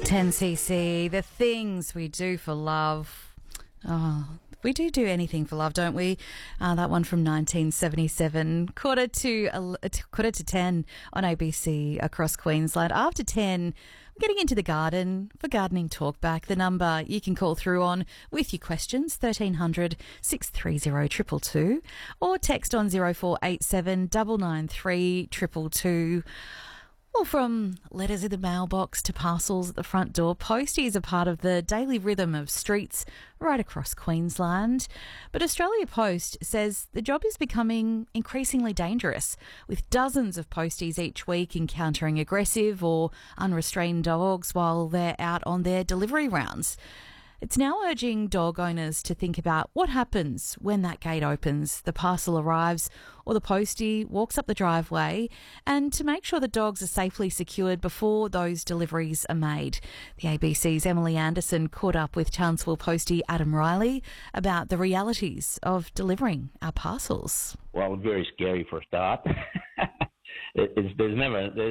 10cc, the things we do for love. Oh, we do anything for love, don't we? That one from 1977, quarter to 10 on ABC across Queensland. After 10, we're getting into the garden for Gardening Talkback. The number you can call through on with your questions, 1300 630 222, or text on 0487 993 222. Well, from letters in the mailbox to parcels at the front door, posties are part of the daily rhythm of streets right across Queensland. But Australia Post says the job is becoming increasingly dangerous, with dozens of posties each week encountering aggressive or unrestrained dogs while they're out on their delivery rounds. It's now urging dog owners to think about what happens when that gate opens, the parcel arrives, or the postie walks up the driveway, and to make sure the dogs are safely secured before those deliveries are made. The ABC's Emily Anderson caught up with Townsville postie Adam Riley about the realities of delivering our parcels. Well, very scary for a start. There's